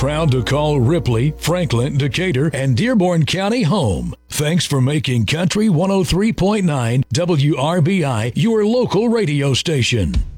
Proud to call Ripley, Franklin, Decatur, and Dearborn County home. Thanks for making Country 103.9 WRBI your local radio station.